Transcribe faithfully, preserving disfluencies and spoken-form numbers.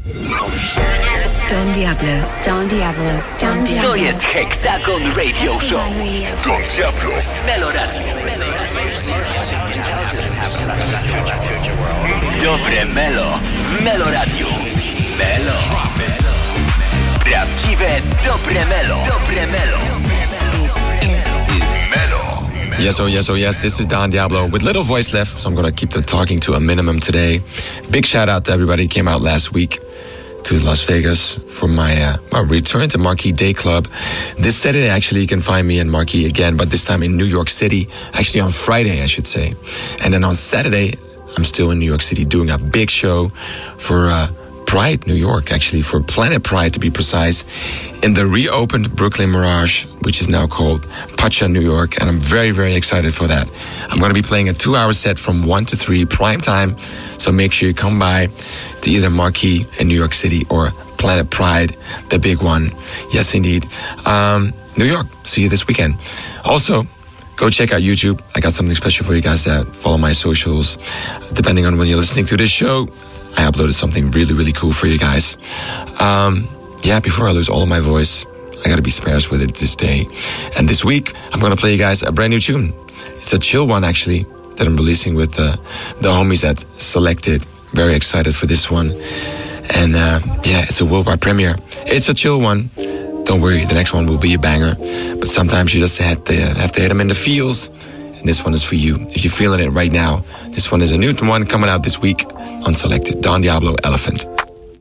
Don Diablo, Don Diablo, Don Diablo. To jest Hexagon Radio Show. Don Diablo w Melo Radio. Dobre Melo w Melo Radio. Melo. Prawdziwe dobre Melo. Dobre Melo. Melo. Yes, oh yes, oh yes, this is Don Diablo with little voice left, so I'm going to keep the talking to a minimum today. Big shout out to everybody who came out last week to Las Vegas for my, uh, my return to Marquee Day Club. This Saturday, actually, you can find me in Marquee again, but this time in New York City. Actually, on Friday, I should say. And then on Saturday, I'm still in New York City doing a big show for uh, Pride, New York, actually, for Planet Pride, to be precise, in the reopened Brooklyn Mirage, which is now called Pacha, New York, and I'm very, very excited for that. I'm going to be playing a two-hour set from one to three, prime time, so make sure you come by to either Marquee in New York City or Planet Pride, the big one. Yes, indeed. Um, New York, see you this weekend. Also, go check out YouTube. I got something special for you guys that follow my socials. Depending on when you're listening to this show, I uploaded something really, really cool for you guys. Um, yeah, before I lose all of my voice, I gotta be sparse with it this day. And this week, I'm gonna play you guys a brand new tune. It's a chill one, actually, that I'm releasing with uh, the homies at Selected. Very excited for this one. And uh, yeah, it's a worldwide premiere. It's a chill one. Don't worry, the next one will be a banger. But sometimes you just have to, have to hit them in the feels. And this one is for you. If you're feeling it right now, this one is a new one coming out this week on Selected. Don Diablo, Elephant.